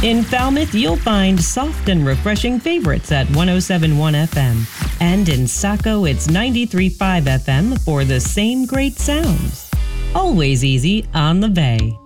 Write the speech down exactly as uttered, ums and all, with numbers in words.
In Falmouth, you'll find soft and refreshing favorites at one oh seven point one F M. And in Saco, it's ninety-three point five F M for the same great sounds. Always easy on the Bay.